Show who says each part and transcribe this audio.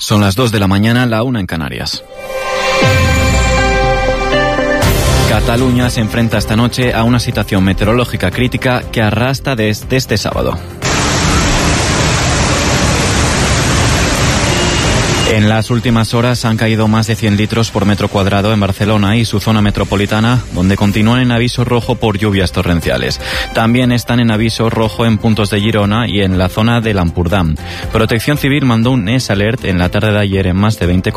Speaker 1: Son las 2 de la mañana, la 1 en Canarias. Cataluña se enfrenta esta noche a una situación meteorológica crítica que arrastra desde este sábado. En las últimas horas han caído más de 100 litros por metro cuadrado en Barcelona y su zona metropolitana, donde continúan en aviso rojo por lluvias torrenciales. También están en aviso rojo en puntos de Girona y en la zona del Ampurdán. Protección Civil mandó un NES Alert en la tarde de ayer en más de 20